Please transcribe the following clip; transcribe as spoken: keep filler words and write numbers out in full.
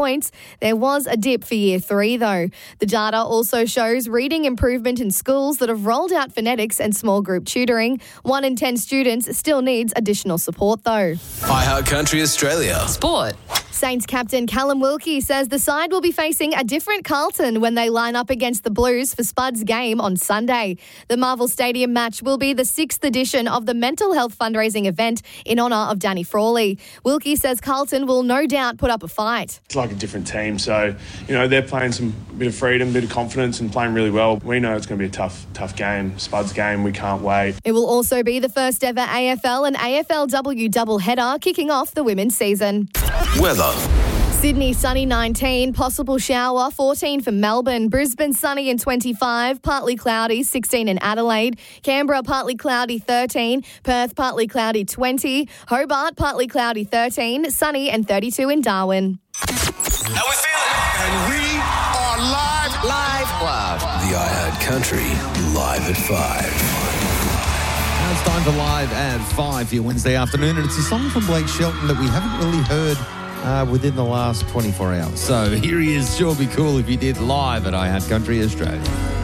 points. There was a dip for year three, though. The data also shows reading improvement in schools that have rolled out phonetics and small group tutoring. One in ten students still needs additional support, though. iHeartCountry Australia. Sport. Saints captain Callum Wilkie says the side will be facing a different Carlton when they line up against the Blues for Spud's game on Sunday. The Marvel Stadium match will be the sixth edition of the mental health fundraising event in honour of Danny Frawley. Wilkie says Carlton will no doubt put up a fight. It's like a different team, so, you know, they're playing some bit of freedom, bit of confidence and playing really well. We know it's going to be a tough, tough game. Spud's game, we can't wait. It will also be the first ever A F L and A F L W double-header kicking off the women's season. Weather. Sydney sunny nineteen, possible shower fourteen for Melbourne, Brisbane sunny and twenty-five, partly cloudy sixteen in Adelaide, Canberra partly cloudy thirteen, Perth partly cloudy twenty, Hobart partly cloudy thirteen, sunny and thirty-two in Darwin. How we feeling? And we are live, live, live. The iHeartCountry Live at five. Now it's time for Live at five for your Wednesday afternoon, and it's a song from Blake Shelton that we haven't really heard uh, within the last twenty-four hours. So here he is. Sure be cool if you did live at iHeartCountry Australia.